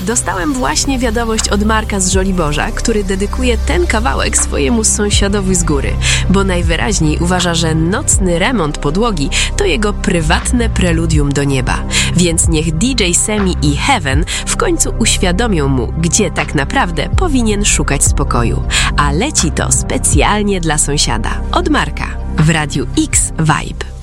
Dostałem właśnie wiadomość od Marka z Żoliborza, który dedykuje ten kawałek swojemu sąsiadowi z góry, bo najwyraźniej uważa, że nocny remont podłogi to jego prywatne preludium do nieba. Więc niech DJ Semi i Heaven w końcu uświadomią mu, gdzie tak naprawdę powinien szukać spokoju. A leci to specjalnie dla sąsiada. Od Marka w Radiu X Vibe.